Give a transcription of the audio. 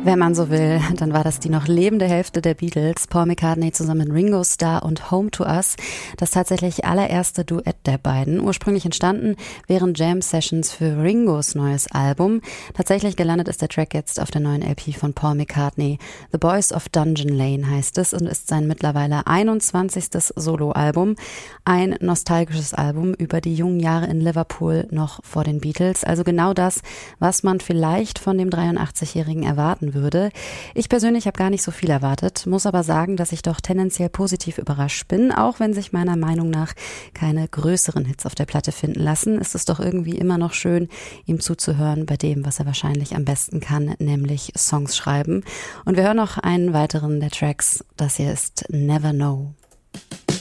Wenn man so will, dann war das die noch lebende Hälfte der Beatles, Paul McCartney zusammen mit Ringo Starr und Home to Us, das tatsächlich allererste Duett der beiden, ursprünglich entstanden während Jam-Sessions für Ringos neues Album. Tatsächlich gelandet ist der Track jetzt auf der neuen LP von Paul McCartney. The Boys of Dungeon Lane heißt es und ist sein mittlerweile 21. Soloalbum. Ein nostalgisches Album über die jungen Jahre in Liverpool noch vor den Beatles, also genau das, was man vielleicht von dem 83-Jährigen erwarten würde. Ich persönlich habe gar nicht so viel erwartet, muss aber sagen, dass ich doch tendenziell positiv überrascht bin, auch wenn sich meiner Meinung nach keine größeren Hits auf der Platte finden lassen, ist es doch irgendwie immer noch schön, ihm zuzuhören bei dem, was er wahrscheinlich am besten kann, nämlich Songs schreiben. Und wir hören noch einen weiteren der Tracks, das hier ist Never Know.